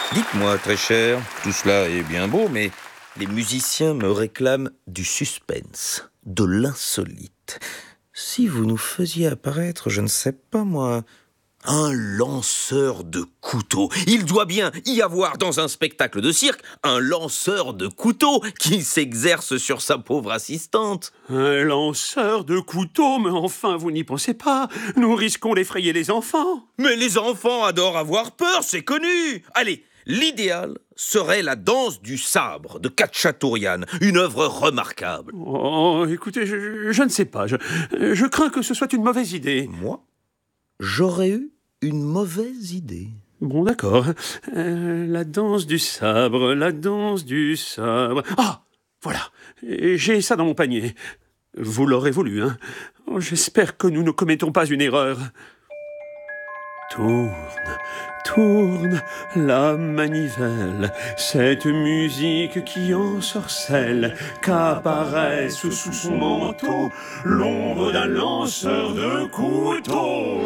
Dites-moi, très cher, tout cela est bien beau, mais les musiciens me réclament du suspense, de l'insolite. Si vous nous faisiez apparaître, je ne sais pas moi, un lanceur de couteaux. Il doit bien y avoir dans un spectacle de cirque un lanceur de couteaux qui s'exerce sur sa pauvre assistante. Un lanceur de couteaux, mais enfin, vous n'y pensez pas. Nous risquons d'effrayer les enfants. Mais les enfants adorent avoir peur, c'est connu. Allez, l'idéal serait la danse du sabre de Khatchatourian, une œuvre remarquable. Oh, écoutez, je ne sais pas. Je crains que ce soit une mauvaise idée. Moi, j'aurais eu une mauvaise idée. Bon, d'accord. La danse du sabre, la danse du sabre. Ah, voilà. J'ai ça dans mon panier. Vous l'aurez voulu, hein. Oh, j'espère que nous ne commettons pas une erreur. Tourne, tourne la manivelle, cette musique qui ensorcelle, qu'apparaît sous son manteau l'ombre d'un lanceur de couteau.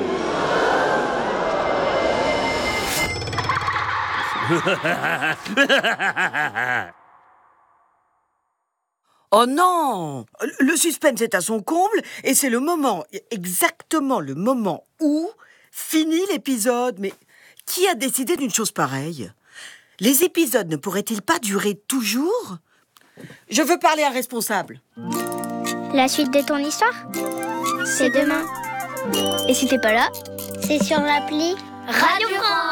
Oh non! Le suspense est à son comble et c'est le moment, exactement le moment où finit l'épisode. Mais qui a décidé d'une chose pareille? Les épisodes ne pourraient-ils pas durer toujours? Je veux parler à un responsable. La suite de ton histoire, c'est demain. Et si t'es pas là, c'est sur l'appli Radio France.